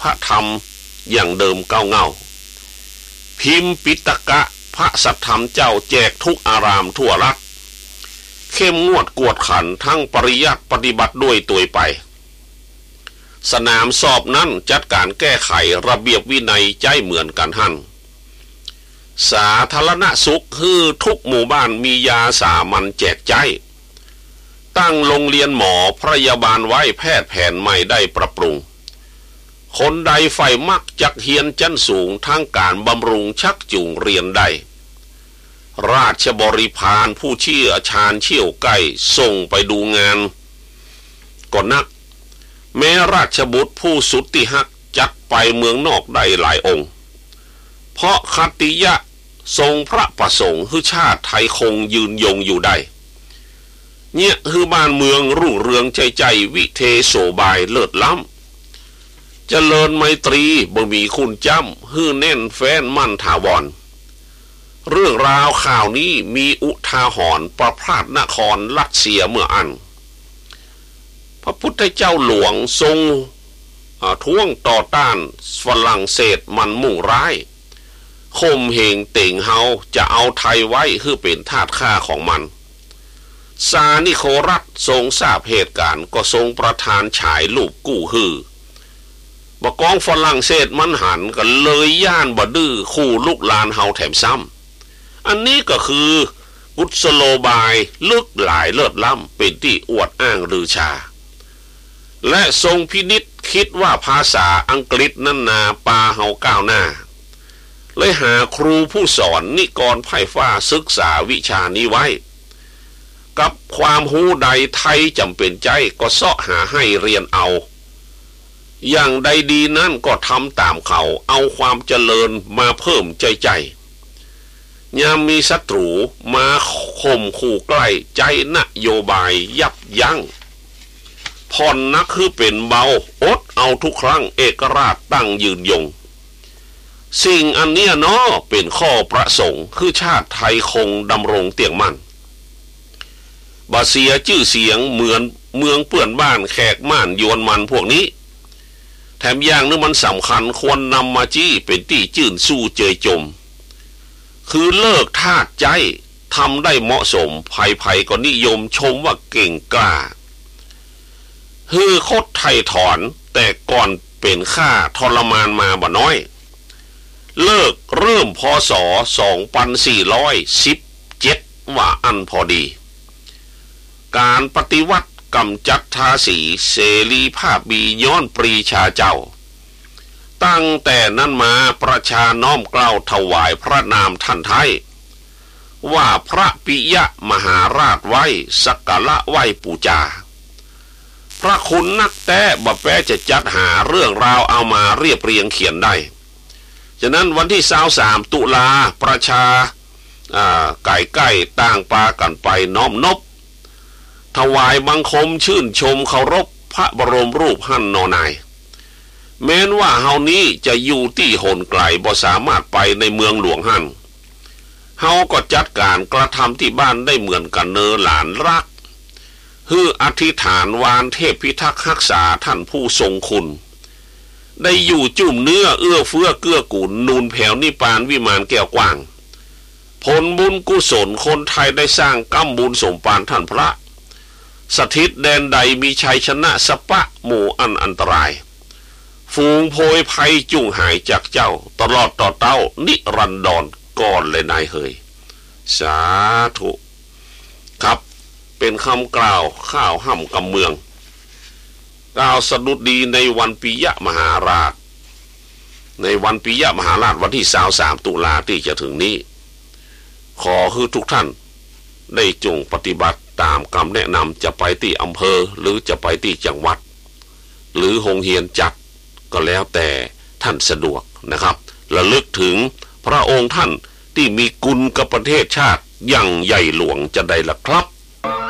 พระธรรมอย่างเดิมเก่าเงาพิมพ์ปิตกะพระสัทธรรมเจ้าแจกทุกอารามทั่วรัฐเข้มงวดกวดขันทั้งปริยัติปฏิบัติด้วยตัวไปสนามสอบนั้นจัดการแก้ไขระเบียบวินัยใจเหมือนกันหั่นสาธารณสุขคือทุกหมู่บ้านมียาสามัญแจกใจตั้งโรงเรียนหมอพยาบาลไว้แพทย์แผนใหม่ได้ปรับปรุงคนใดใฝ่มักจักเฮียนชั้นสูงทั้งการบำรุงชักจูงเรียนได้ราชบริพารผู้เชี่ยวชาญเชี่ยวไกลส่งไปดูงานก่อนนักแม้ราชบุตรผู้สุดที่หักจักไปเมืองนอกได้หลายองค์เพราะคติยะทรงพระประสงค์ให้ชาติไทยคงยืนยงอยู่ได้เนี่ยคือบ้านเมืองรุ่งเรืองใจวิเทโสบายเลิศล้ำเจริญไมตรีบ่มีคุณจ้ำฮื้อแน่นแฟ้นมั่นถาวรเรื่องราวข่าวนี้มีอุทาหรณ์ประพาสนครรัสเซียเมื่ออันพระพุทธเจ้าหลวงทรงท้วงต่อต้านฝรั่งเศสมันมุ่งร้ายข่มเหงเต่งเฮาจะเอาไทยไว้เพื่อเป็นทาสข้าของมันซานิโครัตทรงทราบเหตุการณ์ก็ทรงประทานฉายรูปกู้ฮือบกองฝรั่งเศสมันหันกันเลยย่านบ่ดื้อคู่ลูกลานเฮาแถมซ้ำอันนี้ก็คือกุศโลบายลึกหลายเลิศล้ำเป็นที่อวดอ้างลือชาและทรงพินิจคิดว่าภาษาอังกฤษนั้นนาปาเฮาก้าวหน้าเลยหาครูผู้สอนนิกรไพ่ฟ้าศึกษาวิชานี้ไว้กับความหูใดไทยจำเป็นใจก็เสาะหาให้เรียนเอาอย่างใดดีนั่นก็ทำตามเขาเอาความเจริญมาเพิ่มใจยามมีศัตรูมาข่มขู่ใกล้ใจนโยบายยับยั้งผ่อนนักคือเป็นเบาอดเอาทุกครั้งเอกราชตั้งยืนยงสิ่งอันเนี้ยเนาะเป็นข้อประสงค์คือชาติไทยคงดำรงเตียงมั่นบ่เสียชื่อเสียงเหมือนเมืองเปื่อนบ้านแขกม่านยวนมันพวกนี้แถมอย่างนึงมันสำคัญควรนำมาจี้เป็นที่จื่นสู้เจยจมคือเลิกทาสใจทำได้เหมาะสมภัยก็นิยมชมว่าเก่งกล้าฮือคดไทยถอนแต่ก่อนเป็นข้าทรมานมาบ่น้อยเลิกเริ่มพศ2417ว่าอันพอดีการปฏิวัติกำจัดทาสีเสรีภาพมีย้อนปรีชาเจ้าตั้งแต่นั้นมาประชาน้อมเกล้าถวายพระนามท่านไทยว่าพระปิยมหาราชไว้สักการะไหว้ปูจาพระคุณนักแต่บ่แปจะจัดหาเรื่องราวเอามาเรียบเรียงเขียนได้ฉะนั้นวันที่23ตุลาประชาไก่ต่างปากันไปน้อมนบถวายบังคมชื่นชมเคารพพระบรมรูปหั่นนอนายแม้นว่าเฮานี้จะอยู่ที่หนไกลบ่สามารถไปในเมืองหลวงหั่นเฮาก็จัดการกระทำที่บ้านได้เหมือนกันเนอหลานรักฮืออธิษฐานวานเทพพิทักษ์รักษาท่านผู้ทรงคุณได้อยู่จุ่มเนื้อเอื้อเฟื้อเกื้อกูลนูนแผ่วนิพพานวิมานแก้วกว้างผลบุญกุศลคนไทยได้สร้างกำบุญสมปานท่านพระสถิตแดนใดมีชัยชนะสปะหมู่อันตรายฝูงโพยภัยจุ่งหายจากเจ้าตลอดต่อเต้านิรันดรก่อนเลยนายเฮยสาธุครับเป็นคำกล่าวข้าวห่ำกำเมืองกล่าวสดุดีในวันปิยมหาราชในวันปิยมหาราชวันที่23ตุลาที่จะถึงนี้ขอให้ทุกท่านได้จงปฏิบัติตามคำแนะนำจะไปที่อำเภอหรือจะไปที่จังหวัดหรือโรงเรียนจัดก็แล้วแต่ท่านสะดวกนะครับระลึกถึงพระองค์ท่านที่มีกุลกับประเทศชาติอย่างใหญ่หลวงจะได้ละครับ